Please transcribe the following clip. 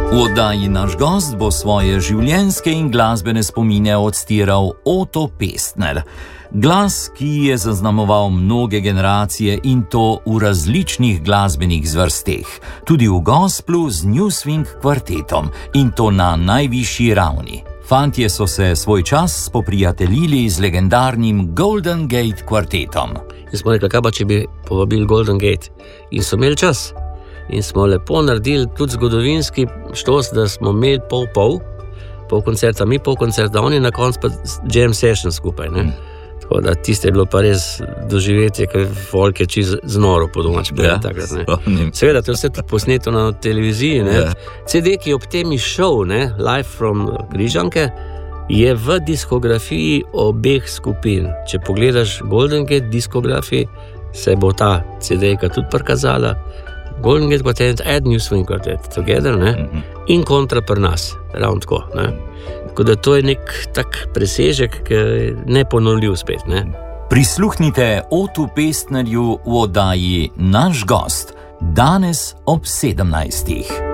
V oddaji Naš gost bo svoje življenjske in glasbene spomine odstiral Oto Pestner. Glas, ki je zaznamoval mnoge generacije in to v različnih glasbenih zvrsteh, tudi v gospelu z New Swing kvartetom in to na najvišji ravni. Fantje so se svoj čas spoprijateljili z legendarnim Golden Gate kvartetom. In smo rekli, kaj pa če bi povabili Golden Gate? In so imeli čas. In smo lepo naredili tudi zgodovinski štos, da smo imeli pol koncerta, mi pol koncerta, oni na koncu pa jam session skupaj, ne? Tako da tiste je bilo pa res doživetje, ker folk je čisto znoro po domač. Seveda, to je vse posneto na televiziji, ne? CD, ki je ob tem išel, ne? Live from Križanke, je v diskografiji obeh skupin. Če pogledaš Golden Gate diskografiji, se bo ta CD-ka tudi prikazala. Golden Gate Quartet and New Swing Quartet together, ne? In kontra pri nas, ravno tako, ne? Tako da to je nek tak presežek, ki je neponovljiv spet, ne? Prisluhnite Otu Pestnerju v oddaji Naš gost, danes ob 17.